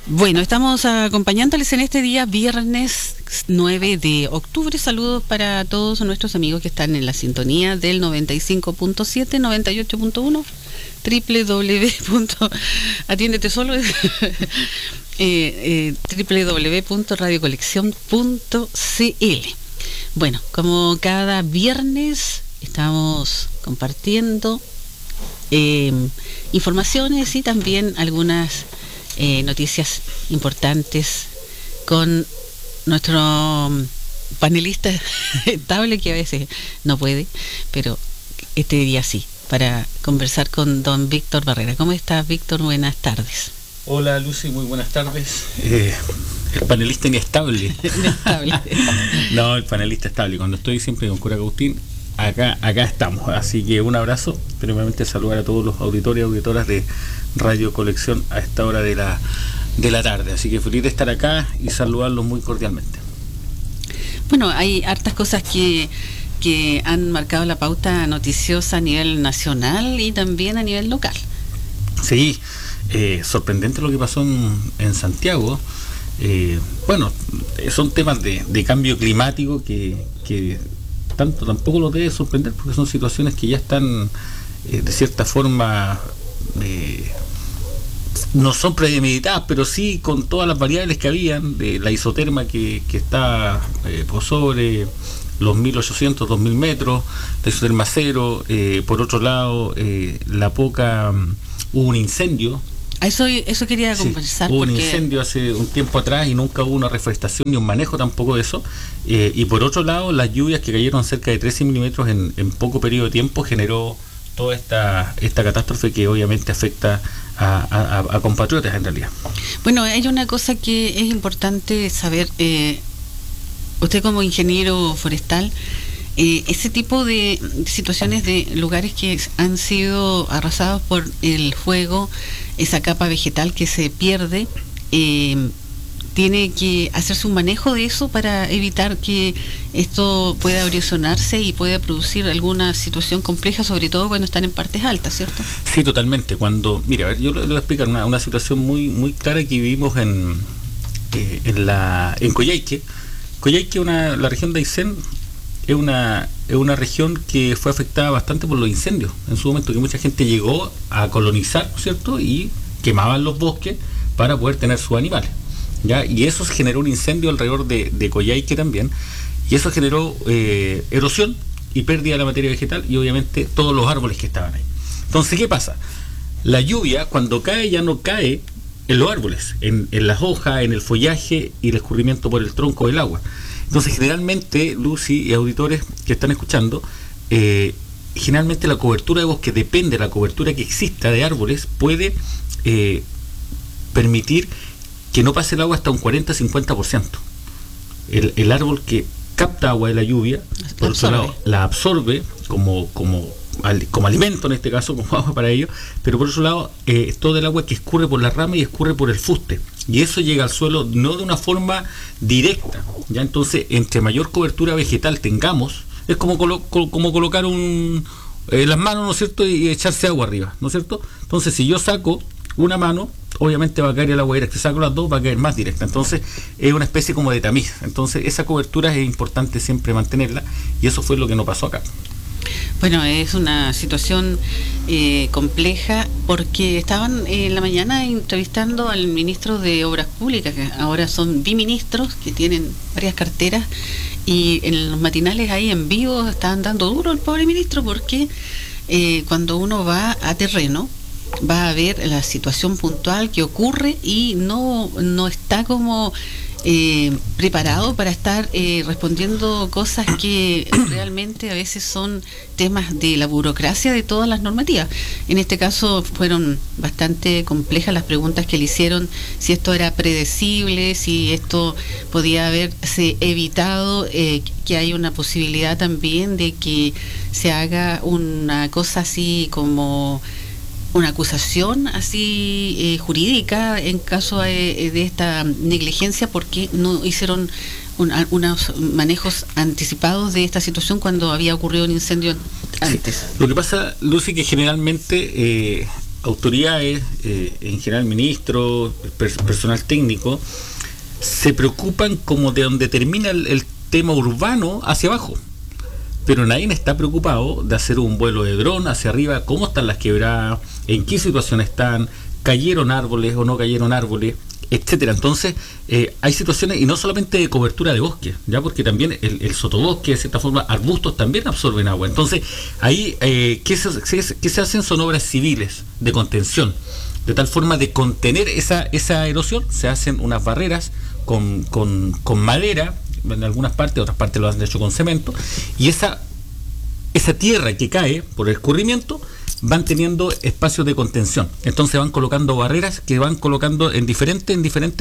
Bueno, estamos acompañándoles en este día, viernes 9 de octubre. Saludos para todos nuestros amigos que están en la sintonía del 95.7, 98.1, atiéndete solo, www.radiocolección.cl. Bueno, como cada viernes estamos compartiendo informaciones y también algunas noticias importantes con nuestro panelista estable, que a veces no puede, pero este día sí, para conversar con don Víctor Barrera. ¿Cómo estás, Víctor? Buenas tardes. Hola, Lucy, muy buenas tardes. El panelista inestable. No, el panelista estable. Cuando estoy siempre con Cura Agustín, acá estamos. Así que un abrazo. Primeramente saludar a todos los auditores y auditoras de Radio Colección a esta hora de la tarde. Así que feliz de estar acá y saludarlos muy cordialmente. Bueno, hay hartas cosas que han marcado la pauta noticiosa a nivel nacional y también a nivel local. Sí, sorprendente lo que pasó en Santiago. Bueno, son temas de cambio climático que tampoco los debe sorprender, porque son situaciones que ya están de cierta forma no son premeditadas, pero sí con todas las variables que habían, de la isoterma que está por sobre los 1800, 2000 metros, la isoterma cero, por otro lado hubo un incendio. Eso quería conversar. Hubo un incendio hace un tiempo atrás y nunca hubo una reforestación ni un manejo tampoco de eso. Y por otro lado, las lluvias que cayeron cerca de 13 milímetros en poco periodo de tiempo generó toda esta catástrofe que obviamente afecta a compatriotas en realidad. Bueno, hay una cosa que es importante saber. Usted como ingeniero forestal, ese tipo de situaciones de lugares que han sido arrasados por el fuego, esa capa vegetal que se pierde, tiene que hacerse un manejo de eso para evitar que esto pueda erosionarse y pueda producir alguna situación compleja, sobre todo cuando están en partes altas, ¿cierto? Sí, totalmente. Mira, a ver, yo le voy a explicar una situación muy, muy clara que vivimos en Coyhaique. Coyhaique, la región de Aysén, es una región que fue afectada bastante por los incendios en su momento, que mucha gente llegó a colonizar, ¿cierto? Y quemaban los bosques para poder tener sus animales, ¿ya? Y eso generó un incendio alrededor de Coyhaique también, y eso generó erosión y pérdida de la materia vegetal y obviamente todos los árboles que estaban ahí. Entonces, ¿qué pasa? La lluvia, cuando cae, ya no cae en los árboles, en las hojas, en el follaje y el escurrimiento por el tronco del agua. Entonces, generalmente, Lucy y auditores que están escuchando, generalmente la cobertura de bosque depende de la cobertura que exista de árboles, puede permitir que no pase el agua hasta un 40-50%. El árbol que capta agua de la lluvia, por otro lado, la absorbe como alimento, en este caso, como agua para ellos, pero por otro lado, todo el agua que escurre por la rama y escurre por el fuste, y eso llega al suelo no de una forma directa, ¿ya? Entonces, entre mayor cobertura vegetal tengamos, es como colocar las manos, ¿no es cierto?, y echarse agua arriba, ¿no es cierto? Entonces, si yo saco una mano, obviamente va a caer el agua directa. Si saco las dos, va a caer más directa. Entonces, es una especie como de tamiz. Entonces, esa cobertura es importante siempre mantenerla, y eso fue lo que no pasó acá. Bueno, es una situación compleja, porque estaban en la mañana entrevistando al ministro de Obras Públicas, que ahora son biministros, que tienen varias carteras, y en los matinales ahí en vivo estaban dando duro al pobre ministro, porque cuando uno va a terreno, va a ver la situación puntual que ocurre y no está como preparado para estar respondiendo cosas que realmente a veces son temas de la burocracia de todas las normativas. En este caso fueron bastante complejas las preguntas que le hicieron, si esto era predecible, si esto podía haberse evitado, que hay una posibilidad también de que se haga una cosa así como una acusación así jurídica en caso de esta negligencia, porque no hicieron unos manejos anticipados de esta situación cuando había ocurrido un incendio antes. Sí. Lo que pasa, Lucy, que generalmente autoridades, en general ministros, personal técnico, se preocupan como de donde termina el tema urbano hacia abajo. Pero nadie está preocupado de hacer un vuelo de dron hacia arriba, cómo están las quebradas, en qué situación están, cayeron árboles o no cayeron árboles, etcétera. Entonces, hay situaciones, y no solamente de cobertura de bosque, ya, porque también el sotobosque, de cierta forma, arbustos también absorben agua. Entonces, ahí, ¿qué se hacen? Son obras civiles de contención, de tal forma de contener esa erosión. Se hacen unas barreras con madera, en algunas partes, otras partes lo han hecho con cemento, y esa tierra que cae por el escurrimiento van teniendo espacios de contención. Entonces van colocando barreras que van colocando en diferentes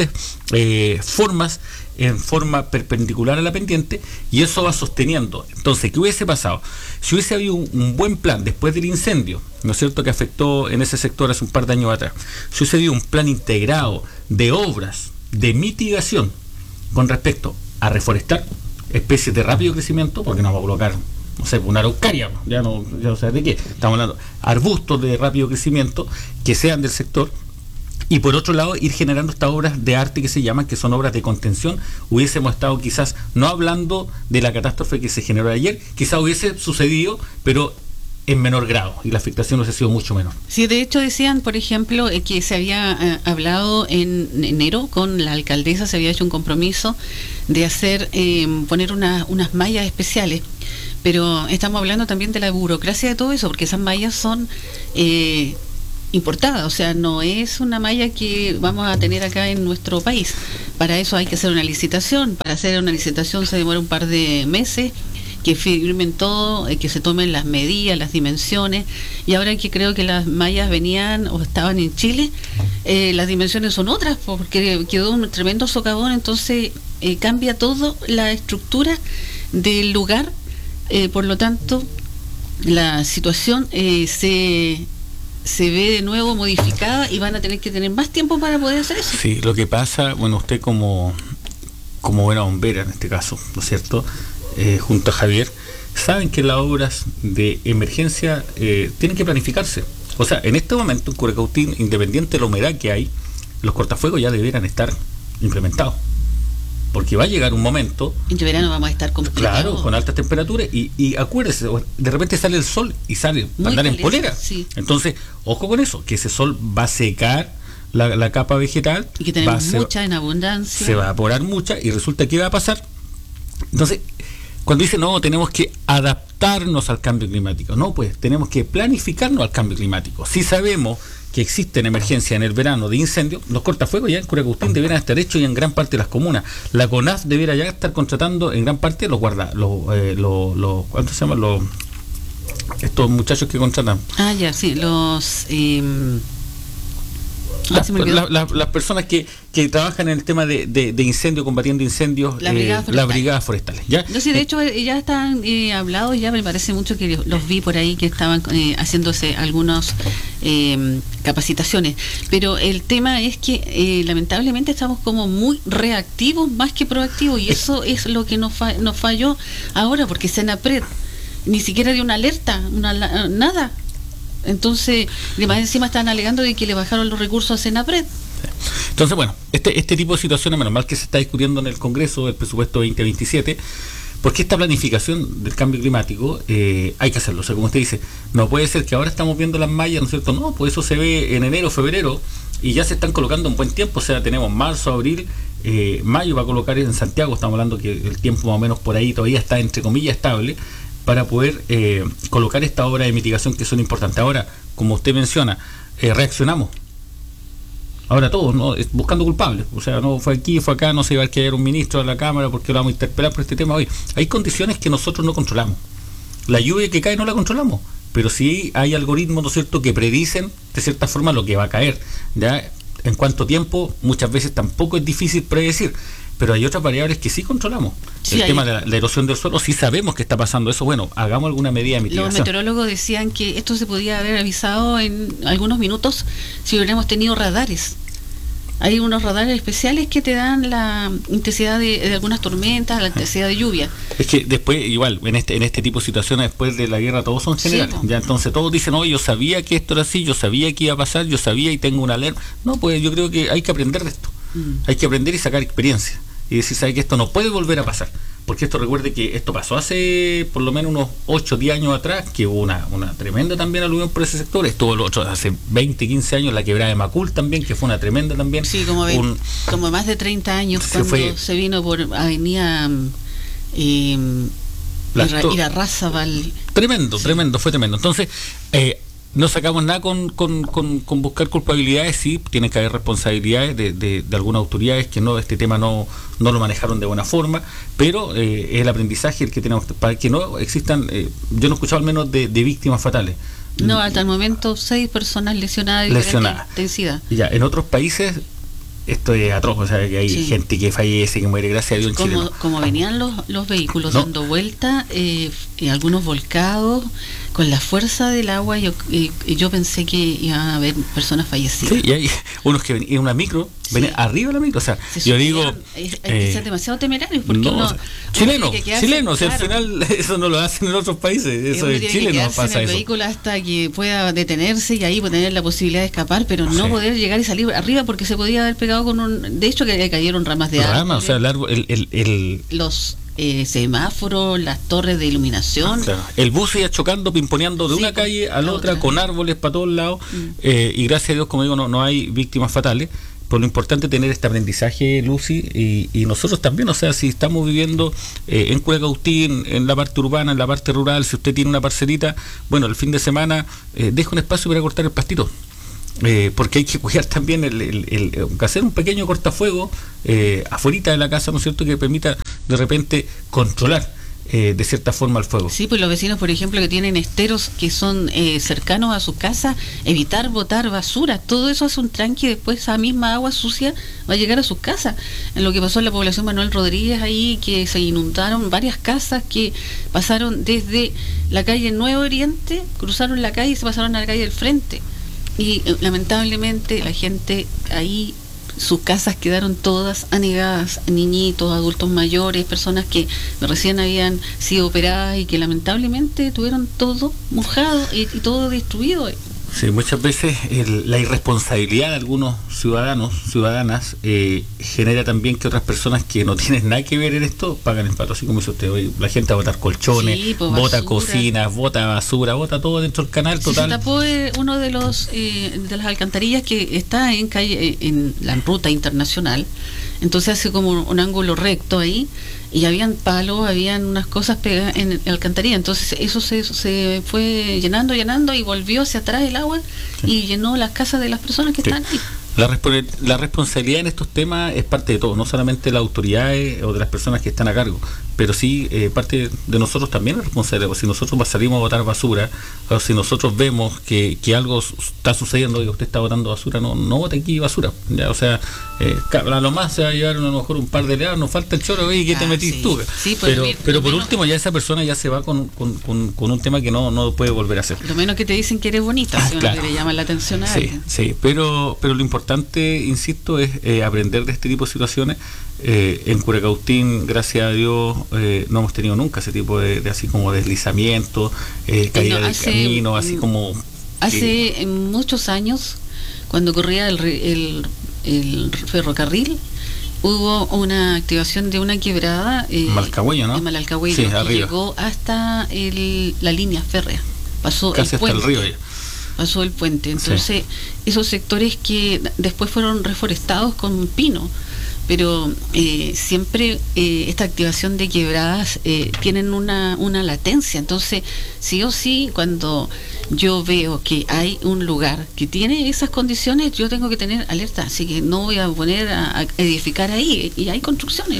formas, en forma perpendicular a la pendiente, y eso va sosteniendo. Entonces, ¿qué hubiese pasado? Si hubiese habido un buen plan después del incendio, ¿no es cierto?, que afectó en ese sector hace un par de años atrás, si hubiese habido un plan integrado de obras de mitigación con respecto a reforestar especies de rápido crecimiento, porque no vamos a colocar, no sé, una araucaria, ya no sé de qué, estamos hablando arbustos de rápido crecimiento que sean del sector, y por otro lado ir generando estas obras de arte que se llaman, que son obras de contención. Hubiésemos estado quizás no hablando de la catástrofe que se generó ayer, quizás hubiese sucedido, pero en menor grado, y la afectación hubiese sido mucho menor. Sí, de hecho decían, por ejemplo, que se había hablado en enero con la alcaldesa, se había hecho un compromiso de hacer, poner unas mallas especiales, pero estamos hablando también de la burocracia de todo eso, porque esas mallas son importadas, o sea, no es una malla que vamos a tener acá en nuestro país. Para eso hay que hacer una licitación, para hacer una licitación se demora un par de meses, que firmen todo, que se tomen las medidas, las dimensiones, y ahora que creo que las mallas venían o estaban en Chile, las dimensiones son otras, porque quedó un tremendo socavón. Entonces cambia todo la estructura del lugar, por lo tanto la situación se ve de nuevo modificada y van a tener que tener más tiempo para poder hacer eso. Sí, lo que pasa, bueno, usted como buena bombera en este caso, ¿no es cierto?, junto a Javier, saben que las obras de emergencia tienen que planificarse. O sea, en este momento en Curacautín, independiente de la humedad que hay, los cortafuegos ya debieran estar implementados, porque va a llegar un momento en verano vamos a estar complicados, claro, con altas temperaturas, y acuérdese, de repente sale el sol y sale para andar en polera, sí. Entonces, ojo con eso, que ese sol va a secar la capa vegetal, y que tenemos mucha en abundancia, se va a evaporar mucha, y resulta que va a pasar. Entonces, cuando dicen, no, tenemos que adaptarnos al cambio climático, no, pues tenemos que planificarnos al cambio climático. Si sabemos que existen emergencias en el verano de incendios, los cortafuegos ya en Curacautín debieran estar hechos, y en gran parte de las comunas. La CONAF debiera ya estar contratando en gran parte los ¿cuántos se llaman? Estos muchachos que contratan. Ah, ya, sí, las personas que trabajan en el tema de incendio, combatiendo incendios, las brigadas forestales. ¿Ya? Entonces, de hecho, ya están hablados, ya me parece mucho que los vi por ahí que estaban haciéndose algunas capacitaciones. Pero el tema es que lamentablemente estamos como muy reactivos más que proactivos, y eso es lo que nos falló ahora, porque Senapred ni siquiera dio una alerta, nada. Entonces, además encima están alegando de que le bajaron los recursos a Senapred. Entonces, bueno, este tipo de situaciones, menos mal que se está discutiendo en el Congreso el presupuesto 2027, porque esta planificación del cambio climático hay que hacerlo. O sea, como usted dice, no puede ser que ahora estamos viendo las mallas, ¿no es cierto? No, pues eso se ve en enero, febrero, y ya se están colocando en buen tiempo. O sea, tenemos marzo, abril, mayo va a colocar en Santiago, estamos hablando que el tiempo más o menos por ahí todavía está entre comillas estable, para poder colocar esta obra de mitigación que son importantes. Ahora, como usted menciona, reaccionamos. Ahora todos, ¿no?, buscando culpables. O sea, no fue aquí, fue acá, no se iba a quedar un ministro de la Cámara porque lo vamos a interpelar por este tema hoy. Hay condiciones que nosotros no controlamos. La lluvia que cae no la controlamos, pero sí hay algoritmos, ¿no es cierto?, que predicen de cierta forma lo que va a caer. ¿Ya? En cuánto tiempo, muchas veces tampoco es difícil predecir, pero hay otras variables que sí controlamos. Sí, el tema de la erosión del suelo, sí sabemos que está pasando eso. Bueno, hagamos alguna medida de mitigación. Los meteorólogos decían que esto se podía haber avisado en algunos minutos si hubiéramos tenido radares. Hay unos radares especiales que te dan la intensidad de algunas tormentas, la intensidad de lluvia. Es que después, igual, en este tipo de situaciones, después de la guerra, todos son generales. Sí, ya entonces todos dicen, oye, yo sabía que esto era así, yo sabía que iba a pasar, yo sabía y tengo una alerta. No, pues yo creo que hay que aprender de esto. Hay que aprender y sacar experiencia. Y decir, ¿sabe que esto no puede volver a pasar? Porque esto, recuerde que esto pasó hace por lo menos unos 8 o 10 años atrás, que hubo una tremenda también aluvión por ese sector. Estuvo el otro hace 20, 15 años, la quebrada de Macul también, que fue una tremenda también. Sí, como más de 30 años, cuando se vino por Avenida Irarrázaval. Tremendo, fue tremendo. Entonces, no sacamos nada con buscar culpabilidades. Sí, tienen que haber responsabilidades de algunas autoridades que este tema no lo manejaron de buena forma, pero es el aprendizaje el que tenemos para que no existan, yo no he escuchado al menos de víctimas fatales. No, hasta el momento 6 personas lesionadas de diferente intensidad. Ya, en otros países esto es atroz, o sea, que hay gente que fallece, que muere, gracias a Dios en Chile. Como venían los vehículos dando vuelta, algunos volcados, con la fuerza del agua, yo pensé que iban a haber personas fallecidas. Sí, y hay unos que venían en una micro, venían arriba de la micro, o sea, yo digo... Hay que ser demasiado temerarios, porque chileno, si al final eso no lo hacen en otros países, eso en Chile no pasa en el vehículo hasta que pueda detenerse y ahí tener la posibilidad de escapar, pero no poder llegar y salir arriba, porque se podía haber pegado con de hecho que le cayeron ramas de árbol. O sea, el árbol, los semáforos, las torres de iluminación. Claro. El bus iba chocando, pimponeando de una calle a la otra, con árboles para todos lados, y gracias a Dios, como digo, no hay víctimas fatales. Pero lo importante es tener este aprendizaje, Lucy, y nosotros también, o sea, si estamos viviendo en Curacautín, en la parte urbana, en la parte rural, si usted tiene una parcelita, bueno, el fin de semana deja un espacio para cortar el pastito. Porque hay que cuidar también hacer un pequeño cortafuego afuera de la casa, ¿no es cierto?, que permita de repente controlar de cierta forma el fuego. Sí, pues los vecinos, por ejemplo, que tienen esteros que son cercanos a su casa, evitar botar basura, todo eso es un tranque, después esa misma agua sucia va a llegar a sus casas. En lo que pasó en la población Manuel Rodríguez ahí, que se inundaron varias casas que pasaron desde la calle Nuevo Oriente, cruzaron la calle y se pasaron a la calle del frente. Y lamentablemente la gente ahí, sus casas quedaron todas anegadas, niñitos, adultos mayores, personas que recién habían sido operadas y que lamentablemente tuvieron todo mojado y todo destruido. Sí, muchas veces la irresponsabilidad de algunos ciudadanas genera también que otras personas que no tienen nada que ver en esto pagan el pato, así como dice usted. Hoy la gente va a botar colchones, bota cocinas, bota basura, bota todo dentro del canal, total. Se tapó uno de las alcantarillas que está en la ruta internacional, entonces hace como un ángulo recto ahí, y habían palos, habían unas cosas pegadas en la alcantarilla, entonces eso se fue llenando y volvió hacia atrás el agua y llenó las casas de las personas que están ahí. La responsabilidad en estos temas es parte de todo, no solamente de las autoridades o de las personas que están a cargo, pero sí parte de nosotros también es responsabilidad. Si nosotros salimos a botar basura, o si nosotros vemos que algo está sucediendo y que usted está botando basura, no bote aquí basura, ¿ya? O sea, a lo más se va a llevar a lo mejor un par de helados, nos falta el choro, ¿y qué te metís tú? Sí, pero por último ya esa persona ya se va con un tema que no puede volver a hacer. Lo menos que te dicen que eres bonita, si claro. Que le llaman la atención a alguien. Sí, pero lo importante, insisto, es aprender de este tipo de situaciones. En Curacautín, gracias a Dios, no hemos tenido nunca ese tipo de así como deslizamiento, caída del camino, así como... Hace muchos años, cuando corría el ferrocarril, hubo una activación de una quebrada Malalcahuello, ¿no? En Malalcahuello, sí, que llegó hasta la línea férrea, pasó casi el puente, hasta el río ya. Pasó el puente, entonces esos sectores que después fueron reforestados con pino, pero siempre esta activación de quebradas tienen una latencia, entonces sí o sí, cuando yo veo que hay un lugar que tiene esas condiciones, yo tengo que tener alerta, así que no voy a poner a edificar ahí, y hay construcciones.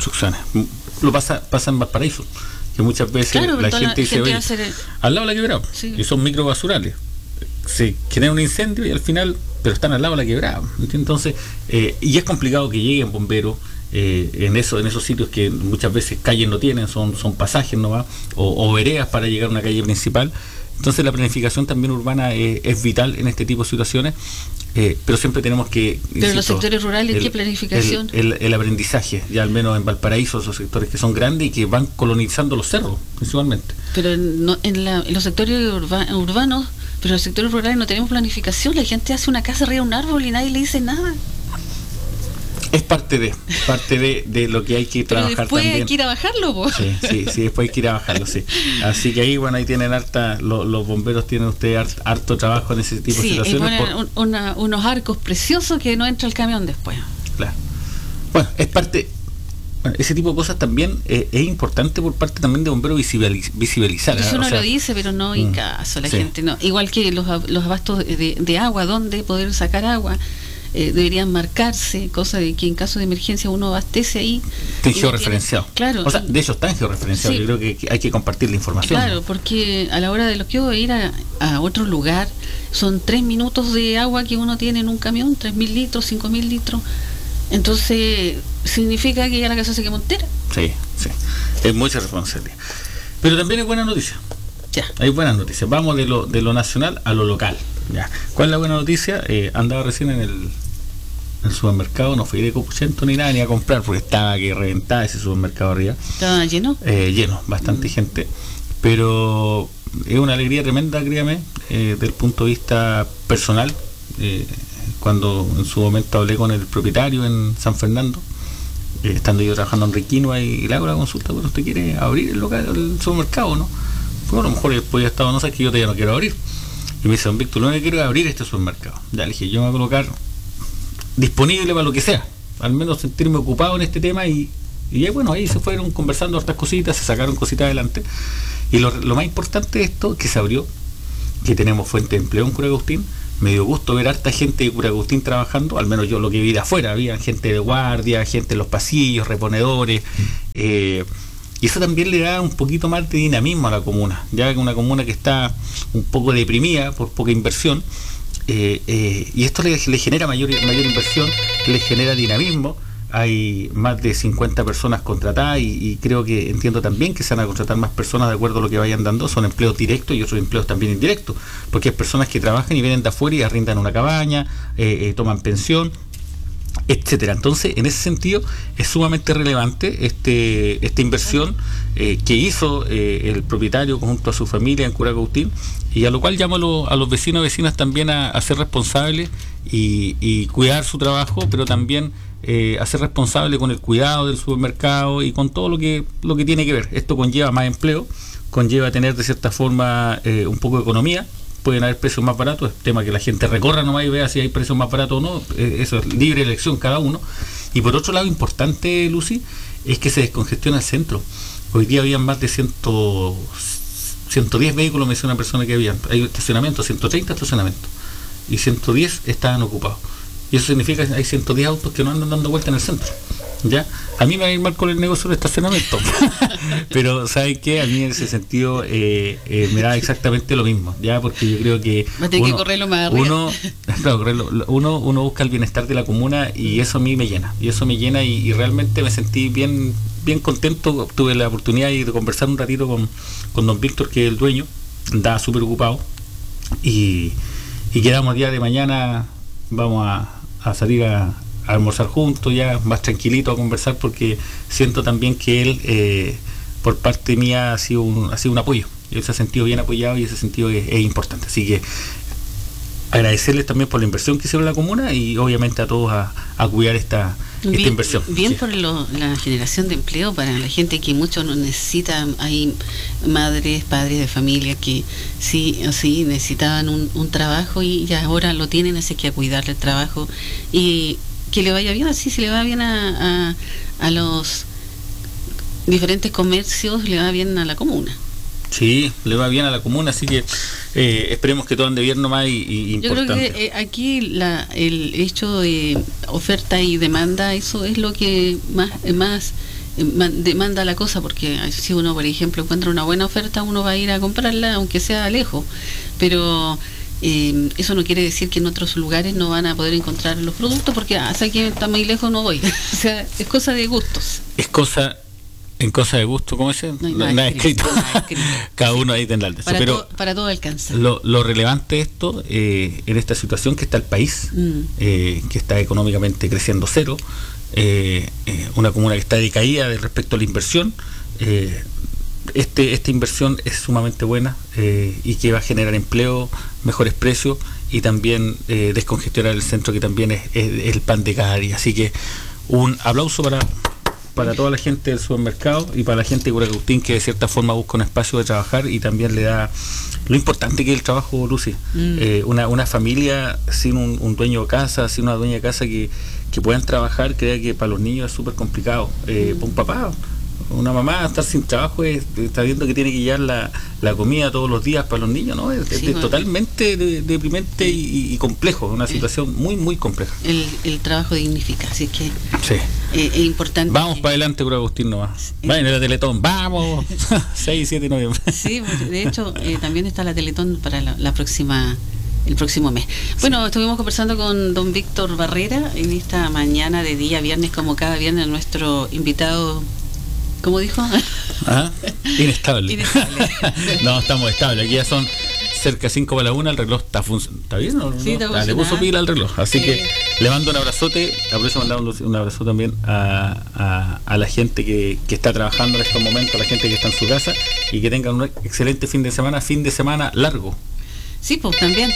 Lo pasa en Valparaíso, que muchas veces la gente dice, oye, al lado de la quebrada, y son microbasurales, se genera un incendio y al final, pero están al lado de la quebrada, entonces y es complicado que lleguen bomberos en esos sitios que muchas veces calles no tienen, son pasajes nomás, o veredas para llegar a una calle principal, Entonces la planificación también urbana es vital en este tipo de situaciones, pero siempre tenemos que... Pero los sectores rurales, ¿qué planificación? El aprendizaje, ya al menos en Valparaíso, esos sectores que son grandes y que van colonizando los cerros, principalmente. Pero en los sectores urbanos, pero en los sectores rurales no tenemos planificación, la gente hace una casa arriba de un árbol y nadie le dice nada. Es parte de lo que hay que trabajar también. Pero después hay que ir a bajarlo, po. Sí, después hay que ir a bajarlo, sí. Así que ahí, bueno, ahí tienen los bomberos tienen ustedes harto trabajo en ese tipo de situaciones. Ponen unos arcos preciosos que no entra el camión después. Claro. Bueno, es parte... Bueno, ese tipo de cosas también es importante por parte también de bomberos visibilizar. Eso uno lo dice, pero no hay caso, la gente no. Igual que los abastos de agua, ¿dónde poder sacar agua? Deberían marcarse, cosa de que en caso de emergencia uno abastece ahí. Está georreferenciado. Claro. O sea, de hecho está georreferenciado. Sí. Yo creo que hay que compartir la información. Claro, porque a la hora de lo que ir a otro lugar, son 3 minutos de agua que uno tiene en un camión, 3.000 litros, 5.000 litros. Entonces, significa que ya la casa se quemó entera. Sí. Es mucha responsabilidad. Pero también es buena noticia. Ya. Hay buenas noticias. Vamos de lo nacional a lo local. Ya. ¿Cuál es la buena noticia? Andaba recién en el supermercado, no fui de Copuchento ni nada, ni a comprar, porque estaba que reventaba ese supermercado arriba. ¿Estaba lleno? Lleno, bastante gente. Pero es una alegría tremenda, créame, desde el punto de vista personal. Cuando en su momento hablé con el propietario en San Fernando, estando yo trabajando en Requino, y le hago la consulta: bueno, ¿usted quiere abrir el local, el supermercado, no? Pues a lo mejor después ya estaba, no sé, que yo todavía no quiero abrir. Y me dice: don Víctor, lo único que quiero es abrir este supermercado. Ya le dije: yo me voy a colocar disponible para lo que sea, al menos sentirme ocupado en este tema, y bueno, ahí se fueron conversando hartas cositas, se sacaron cositas adelante, y lo más importante de esto, que se abrió, que tenemos fuente de empleo en Curacautín. Me dio gusto ver harta gente de Curacautín trabajando, al menos yo lo que vi de afuera, había gente de guardia, gente en los pasillos, reponedores, y eso también le da un poquito más de dinamismo a la comuna, ya que una comuna que está un poco deprimida por poca inversión, y esto le genera mayor inversión, le genera dinamismo. Hay más de 50 personas contratadas, y creo que entiendo también que se van a contratar más personas de acuerdo a lo que vayan dando. Son empleos directos y otros empleos también indirectos, porque hay personas que trabajan y vienen de afuera y arrendan una cabaña, toman pensión, etcétera. Entonces, en ese sentido, es sumamente relevante esta inversión que hizo el propietario junto a su familia en Curacautín, y a lo cual llamo a los vecinos y vecinas también a ser responsables y cuidar su trabajo, pero también a ser responsable con el cuidado del supermercado y con todo lo que tiene que ver. Esto conlleva más empleo, conlleva tener de cierta forma un poco de economía. Pueden haber precios más baratos, es tema que la gente recorra nomás y vea si hay precios más baratos o no. Eso es libre elección cada uno. Y por otro lado, importante, Lucy, es que se descongestiona el centro. Hoy día habían más de 110 vehículos, me dice una persona que había. Hay estacionamientos, 130 estacionamientos, y 110 estaban ocupados. Y eso significa que hay 110 autos que no andan dando vuelta en el centro. ¿Ya? A mí me va a ir mal con el negocio del estacionamiento, pero ¿saben qué? A mí en ese sentido me da exactamente lo mismo, ¿ya? Porque yo creo que uno busca el bienestar de la comuna, y eso a mí me llena, y realmente me sentí bien contento. Tuve la oportunidad de conversar un ratito con don Víctor, que es el dueño, andaba súper ocupado, y quedamos día de mañana, vamos a salir a almorzar juntos, ya más tranquilito, a conversar, porque siento también que él, por parte mía, ha sido un apoyo. Él se ha sentido bien apoyado, y ese sentido es importante. Así que agradecerles también por la inversión que hicieron en la comuna, y obviamente a todos a cuidar esta inversión. Bien, sí. Por la generación de empleo para la gente que mucho no necesita. Hay madres, padres de familia que sí necesitaban un trabajo, y ya ahora lo tienen, así que a cuidarle el trabajo, y que le vaya bien. Así, si le va bien a los diferentes comercios, le va bien a la comuna. Sí, le va bien a la comuna, así que esperemos que todo ande bien nomás, y importante. Yo creo que aquí el hecho de oferta y demanda, eso es lo que más demanda la cosa, porque si uno, por ejemplo, encuentra una buena oferta, uno va a ir a comprarla, aunque sea lejos, pero eso no quiere decir que en otros lugares no van a poder encontrar los productos, porque hasta que está muy lejos no voy. O sea, es cosa de gustos. Es cosa En cosa de gusto, ¿cómo se? No hay nada escrito. Cada uno ahí tendrá el de eso. Pero para todo alcanza. Lo relevante de esto, en esta situación que está el país, que está económicamente creciendo cero, una comuna que está decaída respecto a la inversión, esta inversión es sumamente buena y que va a generar empleo, mejores precios y también descongestionar el centro, que también es el pan de cada día. Así que un aplauso para toda la gente del supermercado y para la gente de Curacautín, que de cierta forma busca un espacio de trabajar y también le da lo importante que es el trabajo, Lucy. Una familia sin un dueño de casa, sin una dueña de casa que puedan trabajar, crea que para los niños es súper complicado. Para un papá, una mamá, estar sin trabajo, está viendo que tiene que llevar la comida todos los días para los niños, ¿no? Es totalmente deprimente y complejo, una situación muy, muy compleja. El trabajo dignifica, así que sí. Es importante. Vamos para adelante, Agustín, nomás. Va en la Teletón, vamos. 6 y 7 de noviembre. Sí, de hecho, también está la Teletón para el próximo mes. Bueno, estuvimos conversando con don Víctor Barrera en esta mañana de día viernes, como cada viernes, nuestro invitado. ¿Cómo dijo? Inestable. No, estamos estables. Aquí ya son cerca de 5 para la 1. El reloj está bien, ¿no? Sí, le puso pila al reloj. Así que le mando un abrazote. Aprovecho para mandar un abrazo también a la gente que está trabajando en estos momentos, a la gente que está en su casa, y que tengan un excelente fin de semana largo. Sí, pues también.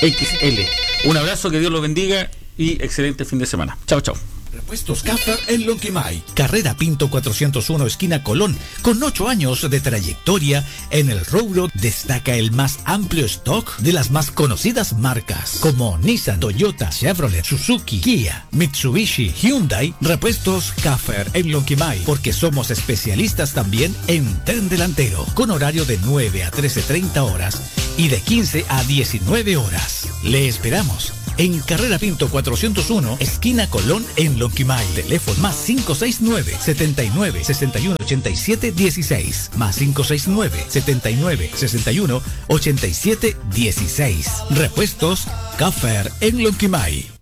XL. Un abrazo, que Dios los bendiga y excelente fin de semana. Chao, chao. Repuestos Caffer en Lonquimay. Carrera Pinto 401, esquina Colón. Con 8 años de trayectoria en el rubro, destaca el más amplio stock de las más conocidas marcas como Nissan, Toyota, Chevrolet, Suzuki, Kia, Mitsubishi, Hyundai. Repuestos Caffer en Lonquimay, porque somos especialistas también en tren delantero, con horario de 9 a 13:30 horas y de 15 a 19 horas. Le esperamos en Carrera Pinto 401, esquina Colón, en Lonquimay. Teléfono más 569 79 61 87 16, más 569 79 61 87 16. Repuestos Caffer en Lonquimay.